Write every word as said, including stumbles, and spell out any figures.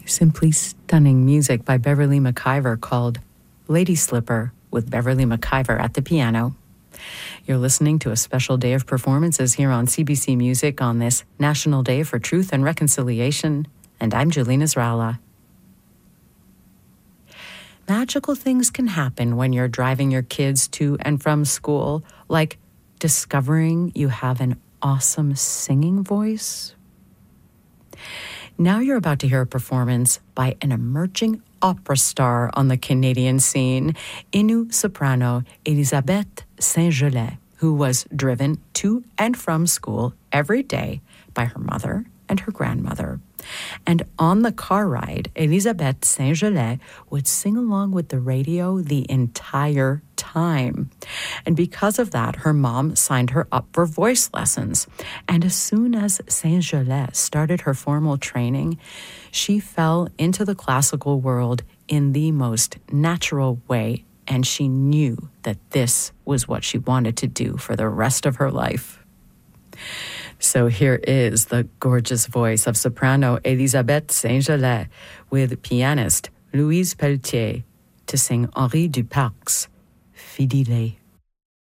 Simply stunning music by Beverly McIver called Lady Slipper with Beverly McIver at the piano. You're listening to a special day of performances here on C B C Music on this National Day for Truth and Reconciliation, and I'm Julina Zrala. Magical things can happen when you're driving your kids to and from school, like discovering you have an awesome singing voice. Now you're about to hear a performance by an emerging opera star on the Canadian scene, Innu soprano Elisabeth Saint-Gelais, who was driven to and from school every day by her mother and her grandmother. And on the car ride, Elisabeth Saint-Gelais would sing along with the radio the entire time. And because of that, her mom signed her up for voice lessons. And as soon as Saint-Gelais started her formal training, she fell into the classical world in the most natural way, and she knew that this was what she wanted to do for the rest of her life. So here is the gorgeous voice of soprano Elisabeth Saint-Gelais with pianist Louise Pelletier to sing Henri Duparc's Fidèle.